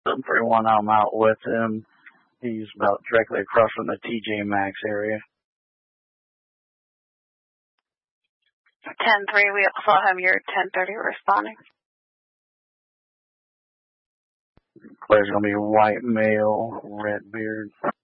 731, I'm out with him. He's about directly across from the TJ Maxx area. 10-3, we also have your 1030 responding. There's going to be a white male, red beard.